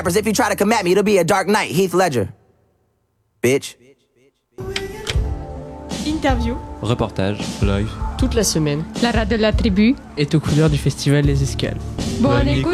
If you try to come at me, it'll be a dark night, Heath Ledger. Bitch. Interview. Reportage, live. Toute la semaine. La radio de la tribu. Est aux couleurs du festival Les Escales. Bonne écoute.